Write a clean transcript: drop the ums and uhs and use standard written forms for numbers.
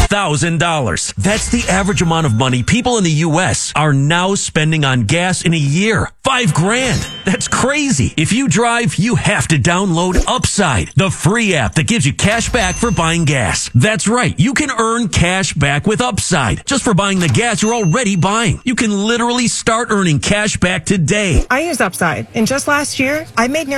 $1,000. That's the average amount of money people in the U.S. are now spending on gas in a year. $5,000. That's crazy. If you drive, you have to download Upside, the free app that gives you cash back for buying gas. That's right. You can earn cash back with Upside just for buying the gas you're already buying. You can literally start earning cash back today. I use Upside, and just last year, I made